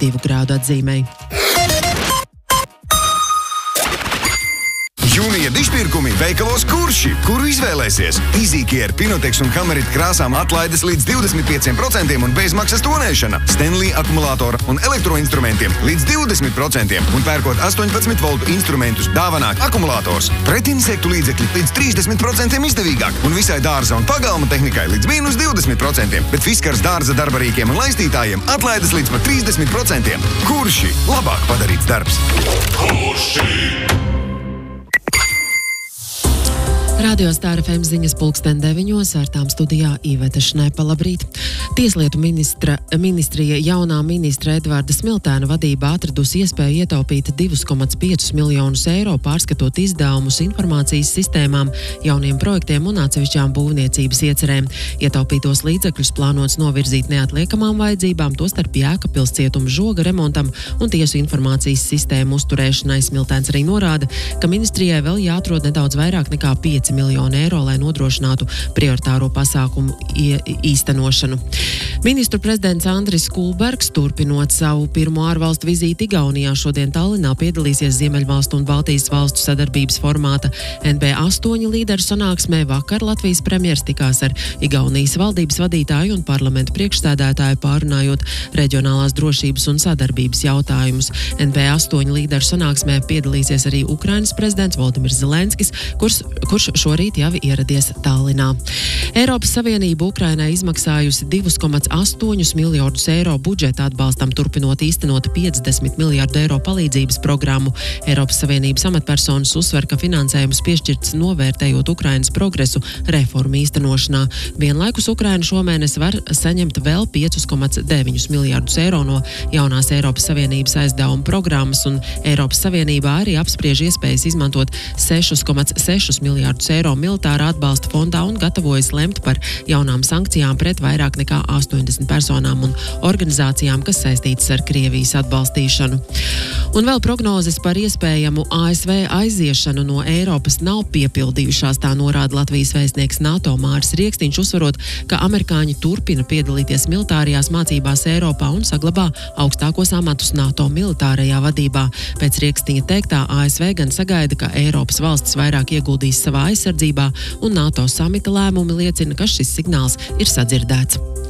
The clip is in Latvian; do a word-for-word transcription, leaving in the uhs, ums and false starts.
divu grādu atzīmei. Jūnija dišpirkumi veikalos Kurši, kuru izvēlēsies. Easycare, Pinotex un Hamerit krāsām atlaides līdz divdesmit pieciem procentiem un bezmaksas tonēšana. Stanley akumulātora un elektroinstrumentiem līdz divdesmit procentiem un pērkot astoņpadsmit voltu instrumentus dāvanā akumulātors. Pretinsektu līdzekļi līdz trīsdesmit procentiem izdevīgāk un visai dārza un pagalma tehnikai līdz mīnus divdesmit procentiem, bet Fiskars dārza darbarīkiem un laistītājiem atlaides līdz pat trīsdesmit procentiem. Kurši? Labāk padarīts darbs. Kurši? Radio Star F M ziņas pulksten deviņos, ar tām studijā Iveta Šnepa. Labrīt! Tieslietu ministra, ministrija jaunā ministra Edvarda Smiltēna vadībā atradusi iespēju ietaupīt divus komats piecus miljonus eiro, pārskatot izdevumus informācijas sistēmām, jauniem projektiem un atsevišķām būvniecības iecerēm. Ietaupītos līdzekļus plānots novirzīt neatliekamām vajadzībām, tostarp Jēkabpils cietuma žoga remontam un tiesu informācijas sistēmu uzturēšanai. Smiltēns arī norāda, ka ministrijai vēl jāatrod nedaudz vairāk nekā pieci miljoni eiro, lai nodrošinātu prioritāro pasākumu īstenošanu. Ministru prezidents Andris Kulbergs, turpinot savu pirmo ārvalstu vizīti Igaunijā, šodien Tallinā piedalīsies Ziemeļvalstu un Baltijas valstu sadarbības formāta N B astoņi līderu sanāksmē. Vakar Latvijas premjers tikās ar Igaunijas valdības vadītāju un parlamentu priekšsēdētāju, pārunājot reģionālās drošības un sadarbības jautājumus. N B astoņi līderu sanāksmē piedalīsies arī Ukrainas prezidents Volodimirs Zelenskis, kurš, kurš šorīt jau ieradies Tallinā. Eiropas Savienība Ukrainai izmaksājusi divus komats astoņus miljardus eiro budžeta atbalstam, turpinot īstenot piecdesmit miljardu eiro palīdzības programmu. Eiropas Savienības amatpersonas uzsver, ka finansējums piešķirts novērtējot Ukrainas progresu reformu īstenošanā. Vienlaikus Ukraina šomēnes var saņemt vēl piecus komats deviņus miljardus eiro no jaunās Eiropas Savienības aizdevuma programmas, un Eiropas Savienībā arī apspriež iespējas izmantot sešus komats sešus miljardus eiro militārā atbalsta fondā un gatavojas lemt par jaunām sankcijām pret vairāk nekā astoņdesmit personām un organizācijām, kas saistītas ar Krievijas atbalstīšanu. Un vēl prognozes par iespējamu A S V aiziešanu no Eiropas nav piepildījušās, tā norāda Latvijas vēstnieks NATO Māris Riekstiņš, uzsvarot, ka amerikāņi turpina piedalīties militārajās mācībās Eiropā un saglabā augstākos amatus NATO militārajā vadībā. Pēc Riekstiņa teiktā A S V gan sagaida, ka Eiropas valstis vairāk ieguldīs savā aizsardzībā, un NATO samita lēmumi liecina, ka šis signāls ir sadzirdēts.